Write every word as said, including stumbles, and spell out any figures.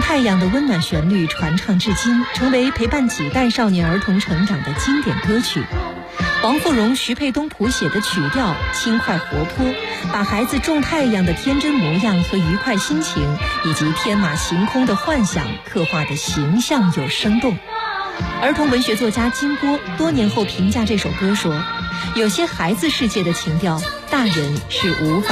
太阳的温暖旋律传唱至今，成为陪伴几代少年儿童成长的经典歌曲。王富荣、徐沛东谱写的曲调轻快活泼，把孩子种太阳的天真模样和愉快心情，以及天马行空的幻想刻画的形象又生动。儿童文学作家金波多年后评价这首歌说，有些孩子世界的情调，大人是无法